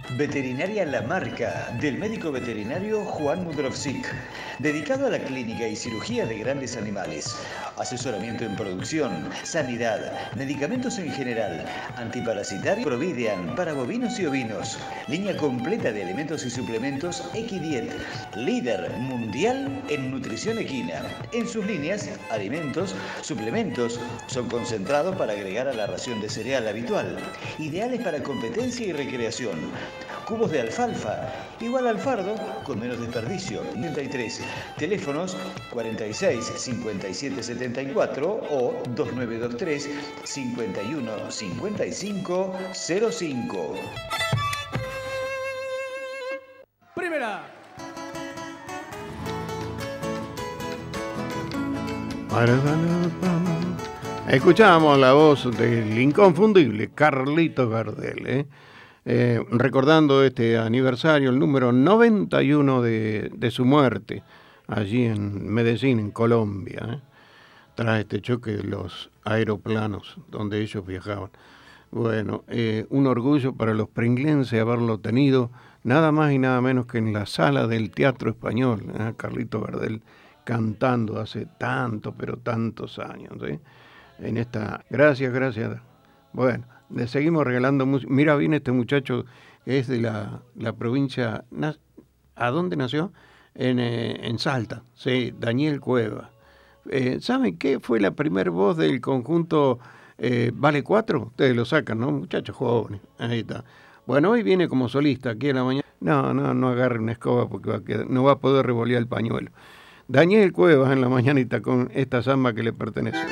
Veterinaria La Marca, del médico veterinario Juan Mudrovsik, dedicado a la clínica y cirugía de grandes animales, asesoramiento en producción, sanidad, medicamentos en general, antiparasitario, Providean para bovinos y ovinos, línea completa de alimentos y suplementos Equidiet, líder mundial en nutrición equina. En sus líneas, alimentos, suplementos, son concentrados para agregar a la ración de cereal habitual, ideales para competencia y recreación. Cubos de alfalfa, igual al fardo, con menos desperdicio. 33. Teléfonos 46 57 74 o 2923 51 55 05. Primera. Escuchábamos la voz del inconfundible Carlito Gardel, recordando este aniversario, el número 91 de su muerte, allí en Medellín, en Colombia, tras este choque de los aeroplanos donde ellos viajaban. Bueno, un orgullo para los pringlenses haberlo tenido, nada más y nada menos que en la sala del Teatro Español, Carlito Gardel cantando hace tanto, pero tantos años, en esta... Gracias. Bueno, le seguimos regalando música. Mira bien este muchacho que es de la provincia... ¿A dónde nació? En Salta, sí, Daniel Cueva. ¿Saben qué fue la primer voz del conjunto Vale 4? Ustedes lo sacan, ¿no? Muchachos jóvenes, ahí está. Bueno, hoy viene como solista aquí en la mañana. No agarre una escoba porque no va a poder revolear el pañuelo. Daniel Cuevas en la mañanita con esta samba que le pertenece.